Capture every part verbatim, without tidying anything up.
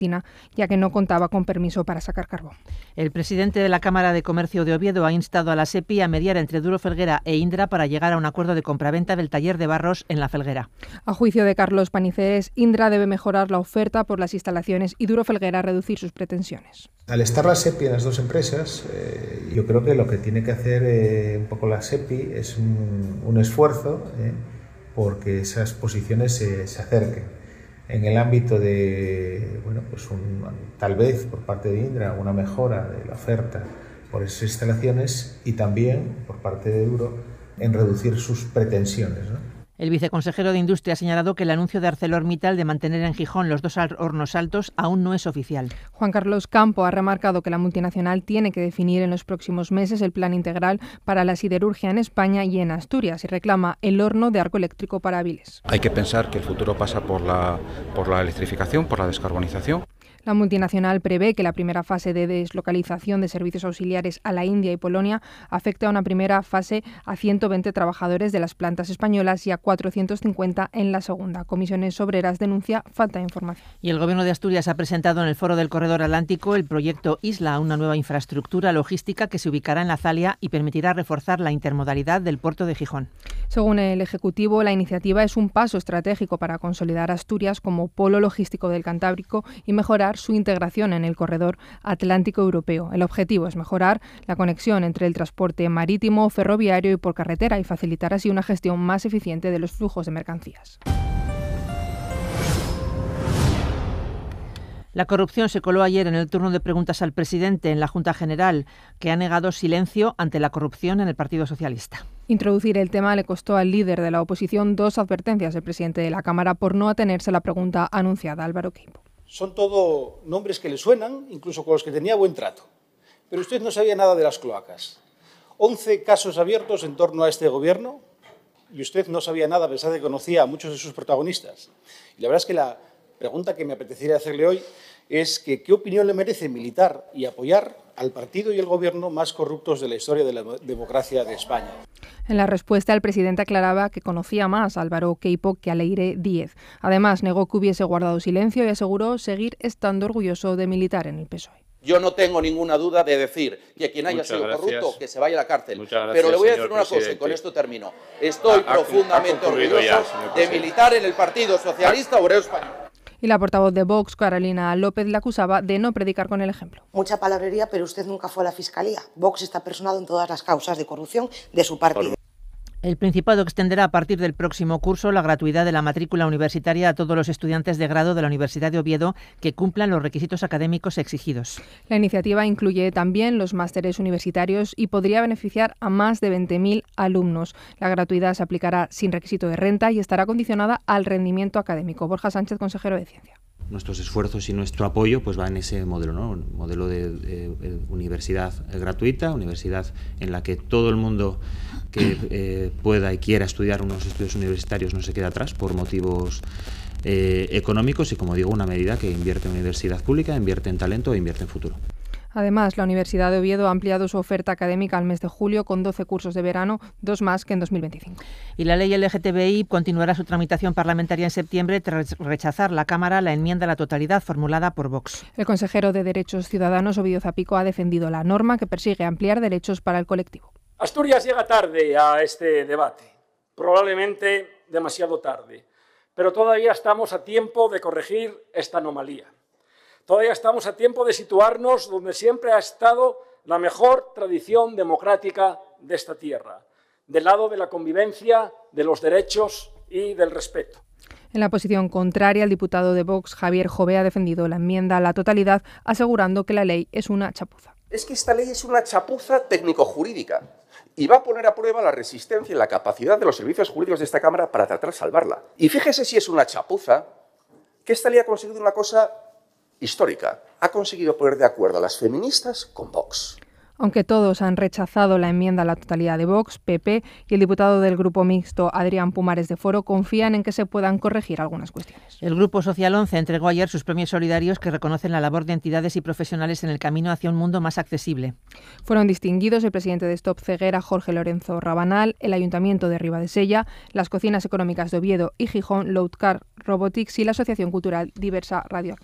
ya que no contaba con permiso para sacar carbón. El presidente de la Cámara de Comercio de Oviedo ha instado a la SEPI a mediar entre Duro Felguera e Indra para llegar a un acuerdo de compraventa del taller de barros en La Felguera. A juicio de Carlos Paniceres, Indra debe mejorar la oferta por las instalaciones y Duro Felguera reducir sus pretensiones. Al estar la SEPI en las dos empresas, eh, yo creo que lo que tiene que hacer eh, un poco la SEPI es un, un esfuerzo eh, porque esas posiciones se, se acerquen. En el ámbito de, bueno, pues un, tal vez por parte de Indra una mejora de la oferta por esas instalaciones y también por parte de Duro en reducir sus pretensiones, ¿no? El viceconsejero de Industria ha señalado que el anuncio de ArcelorMittal de mantener en Gijón los dos hornos altos aún no es oficial. Juan Carlos Campo ha remarcado que la multinacional tiene que definir en los próximos meses el plan integral para la siderurgia en España y en Asturias y reclama el horno de arco eléctrico para Avilés. Hay que pensar que el futuro pasa por la, por la electrificación, por la descarbonización. La multinacional prevé que la primera fase de deslocalización de servicios auxiliares a la India y Polonia afecte a una primera fase a ciento veinte trabajadores de las plantas españolas y a cuatrocientos cincuenta en la segunda. Comisiones Obreras denuncia falta de información. Y el Gobierno de Asturias ha presentado en el Foro del Corredor Atlántico el proyecto Isla, una nueva infraestructura logística que se ubicará en la Zalia y permitirá reforzar la intermodalidad del puerto de Gijón. Según el Ejecutivo, la iniciativa es un paso estratégico para consolidar Asturias como polo logístico del Cantábrico y mejorar su integración en el corredor atlántico europeo. El objetivo es mejorar la conexión entre el transporte marítimo, ferroviario y por carretera y facilitar así una gestión más eficiente de los flujos de mercancías. La corrupción se coló ayer en el turno de preguntas al presidente en la Junta General, que ha negado silencio ante la corrupción en el Partido Socialista. Introducir el tema le costó al líder de la oposición dos advertencias del presidente de la Cámara por no atenerse a la pregunta anunciada, Álvaro Queipo. Son todo nombres que le suenan, incluso con los que tenía buen trato. Pero usted no sabía nada de las cloacas. once casos abiertos en torno a este gobierno y usted no sabía nada, a pesar de que conocía a muchos de sus protagonistas. Y la verdad es que la pregunta que me apetecería hacerle hoy es que qué opinión le merece militar y apoyar al partido y el gobierno más corruptos de la historia de la democracia de España. En la respuesta, el presidente aclaraba que conocía más a Álvaro Queipo que a Leire Díez. Además, negó que hubiese guardado silencio y aseguró seguir estando orgulloso de militar en el P S O E. Yo no tengo ninguna duda de decir que quien haya Muchas sido gracias. corrupto, que se vaya a la cárcel. Muchas gracias, Pero le voy a decir señor una cosa, y presidente. con esto termino. Estoy Ha- ha- profundamente ha concluido orgulloso ya, señor de presidente. militar en el Partido Socialista Obrero Español. Y la portavoz de Vox, Carolina López, le acusaba de no predicar con el ejemplo. Mucha palabrería, pero usted nunca fue a la Fiscalía. Vox está personado en todas las causas de corrupción de su partido. El Principado extenderá a partir del próximo curso la gratuidad de la matrícula universitaria a todos los estudiantes de grado de la Universidad de Oviedo que cumplan los requisitos académicos exigidos. La iniciativa incluye también los másteres universitarios y podría beneficiar a más de veinte mil alumnos. La gratuidad se aplicará sin requisito de renta y estará condicionada al rendimiento académico. Borja Sánchez, consejero de Ciencia. Nuestros esfuerzos y nuestro apoyo pues va en ese modelo, ¿no? Un modelo de, de, de universidad gratuita, universidad en la que todo el mundo que eh, pueda y quiera estudiar unos estudios universitarios no se queda atrás por motivos eh, económicos y, como digo, una medida que invierte en universidad pública, invierte en talento e invierte en futuro. Además, la Universidad de Oviedo ha ampliado su oferta académica al mes de julio con doce cursos de verano, dos más que en dos mil veinticinco. Y la ley L G T B I continuará su tramitación parlamentaria en septiembre tras rechazar la Cámara la enmienda a la totalidad formulada por Vox. El consejero de Derechos Ciudadanos, Ovidio Zapico, ha defendido la norma que persigue ampliar derechos para el colectivo. Asturias llega tarde a este debate, probablemente demasiado tarde, pero todavía estamos a tiempo de corregir esta anomalía. Todavía estamos a tiempo de situarnos donde siempre ha estado la mejor tradición democrática de esta tierra, del lado de la convivencia, de los derechos y del respeto. En la posición contraria, el diputado de Vox, Javier Jové, ha defendido la enmienda a la totalidad, asegurando que la ley es una chapuza. Es que esta ley es una chapuza técnico-jurídica y va a poner a prueba la resistencia y la capacidad de los servicios jurídicos de esta Cámara para tratar de salvarla. Y fíjese si es una chapuza, que esta ley ha conseguido una cosa histórica. Ha conseguido poner de acuerdo a las feministas con Vox. Aunque todos han rechazado la enmienda a la totalidad de Vox, P P y el diputado del Grupo Mixto, Adrián Pumares de Foro, confían en que se puedan corregir algunas cuestiones. El Grupo Social once entregó ayer sus premios solidarios que reconocen la labor de entidades y profesionales en el camino hacia un mundo más accesible. Fueron distinguidos el presidente de Stop Ceguera, Jorge Lorenzo Rabanal, el Ayuntamiento de Ribadesella, las Cocinas Económicas de Oviedo y Gijón, Loudcar Robotics y la Asociación Cultural Diversa Radioactiva.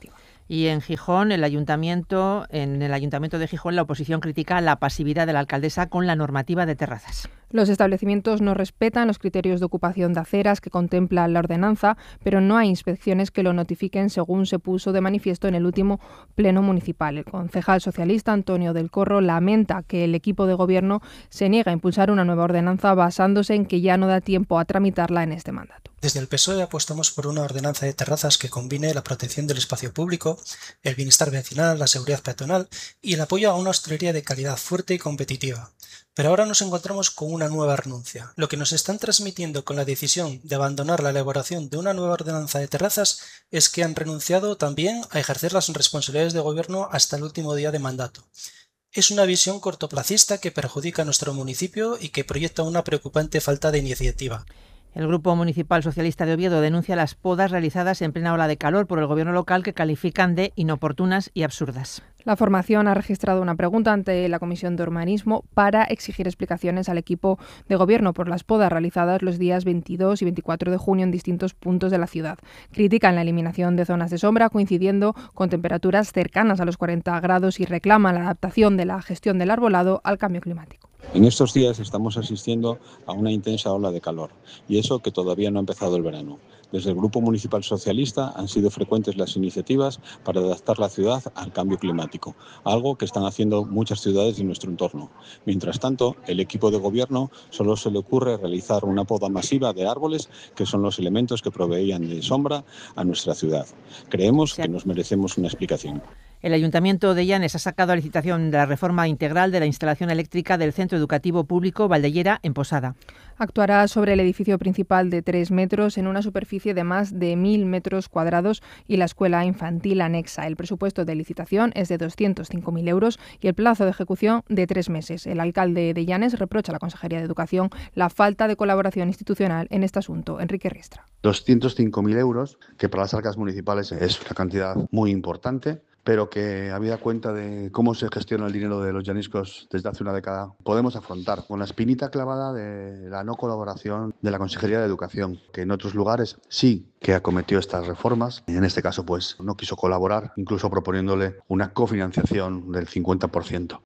Y en Gijón, el ayuntamiento, en el Ayuntamiento de Gijón, la oposición critica la pasividad de la alcaldesa con la normativa de terrazas. Los establecimientos no respetan los criterios de ocupación de aceras que contempla la ordenanza, pero no hay inspecciones que lo notifiquen, según se puso de manifiesto en el último pleno municipal. El concejal socialista Antonio del Corro lamenta que el equipo de gobierno se niega a impulsar una nueva ordenanza basándose en que ya no da tiempo a tramitarla en este mandato. Desde el P S O E apostamos por una ordenanza de terrazas que combine la protección del espacio público, el bienestar vecinal, la seguridad peatonal y el apoyo a una hostelería de calidad fuerte y competitiva. Pero ahora nos encontramos con una nueva renuncia. Lo que nos están transmitiendo con la decisión de abandonar la elaboración de una nueva ordenanza de terrazas es que han renunciado también a ejercer las responsabilidades de gobierno hasta el último día de mandato. Es una visión cortoplacista que perjudica a nuestro municipio y que proyecta una preocupante falta de iniciativa. El Grupo Municipal Socialista de Oviedo denuncia las podas realizadas en plena ola de calor por el gobierno local que califican de inoportunas y absurdas. La formación ha registrado una pregunta ante la Comisión de Urbanismo para exigir explicaciones al equipo de gobierno por las podas realizadas los días veintidós y veinticuatro de junio en distintos puntos de la ciudad. Critican la eliminación de zonas de sombra coincidiendo con temperaturas cercanas a los cuarenta grados y reclaman la adaptación de la gestión del arbolado al cambio climático. En estos días estamos asistiendo a una intensa ola de calor, y eso que todavía no ha empezado el verano. Desde el Grupo Municipal Socialista han sido frecuentes las iniciativas para adaptar la ciudad al cambio climático, algo que están haciendo muchas ciudades de nuestro entorno. Mientras tanto, el equipo de gobierno solo se le ocurre realizar una poda masiva de árboles, que son los elementos que proveían de sombra a nuestra ciudad. Creemos que nos merecemos una explicación. El Ayuntamiento de Llanes ha sacado a licitación la reforma integral de la instalación eléctrica del Centro Educativo Público Valdellera en Posada. Actuará sobre el edificio principal de tres metros en una superficie de más de mil metros cuadrados y la escuela infantil anexa. El presupuesto de licitación es de doscientos cinco mil euros y el plazo de ejecución de tres meses. El alcalde de Llanes reprocha a la Consejería de Educación la falta de colaboración institucional en este asunto. Enrique Riestra. doscientos cinco mil euros, que para las arcas municipales es una cantidad muy importante, pero que, habida cuenta de cómo se gestiona el dinero de los llaniscos desde hace una década, podemos afrontar con la espinita clavada de la no colaboración de la Consejería de Educación, que en otros lugares sí que acometió estas reformas, y en este caso pues no quiso colaborar, incluso proponiéndole una cofinanciación del cincuenta por ciento.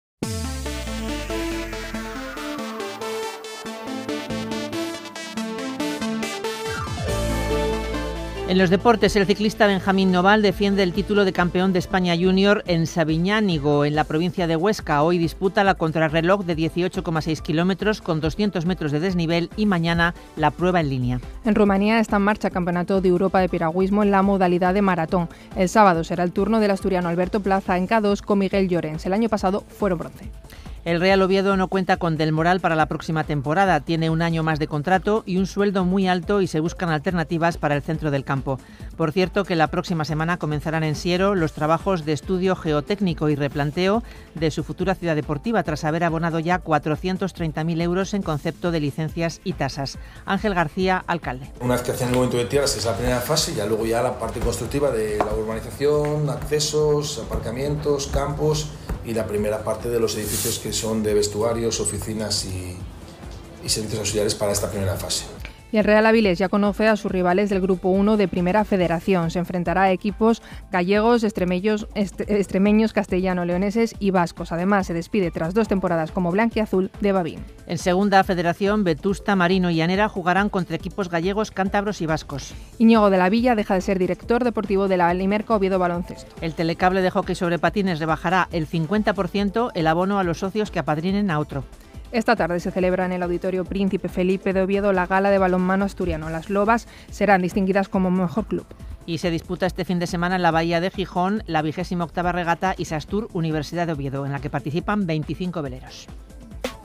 En los deportes, el ciclista Benjamín Noval defiende el título de campeón de España Junior en Sabiñánigo, en la provincia de Huesca. Hoy disputa la contrarreloj de dieciocho coma seis kilómetros con doscientos metros de desnivel y mañana la prueba en línea. En Rumanía está en marcha el Campeonato de Europa de Piragüismo en la modalidad de maratón. El sábado será el turno del asturiano Alberto Plaza en K dos con Miguel Llorens. El año pasado fueron bronce. El Real Oviedo no cuenta con Del Moral para la próxima temporada. Tiene un año más de contrato y un sueldo muy alto y se buscan alternativas para el centro del campo. Por cierto, que la próxima semana comenzarán en Siero los trabajos de estudio geotécnico y replanteo de su futura ciudad deportiva, tras haber abonado ya cuatrocientos treinta mil euros en concepto de licencias y tasas. Ángel García, alcalde. Una vez que hacen el movimiento de tierras, es la primera fase, ya luego ya la parte constructiva de la urbanización, accesos, aparcamientos, campos y la primera parte de los edificios que son de vestuarios, oficinas y, y servicios auxiliares para esta primera fase. Y el Real Avilés ya conoce a sus rivales del Grupo uno de Primera Federación. Se enfrentará a equipos gallegos, extremeños, extremeños, castellano-leoneses y vascos. Además, se despide tras dos temporadas como blanquiazul de Babín. En Segunda Federación, Vetusta, Marino y Llanera jugarán contra equipos gallegos, cántabros y vascos. Íñigo de la Villa deja de ser director deportivo de la Alimerca Oviedo Baloncesto. El telecable de hockey sobre patines rebajará el cincuenta por ciento el abono a los socios que apadrinen a otro. Esta tarde se celebra en el Auditorio Príncipe Felipe de Oviedo la gala de balonmano asturiano. Las Lobas serán distinguidas como mejor club. Y se disputa este fin de semana en la Bahía de Gijón la vigésima octava regata Isastur Universidad de Oviedo, en la que participan veinticinco veleros.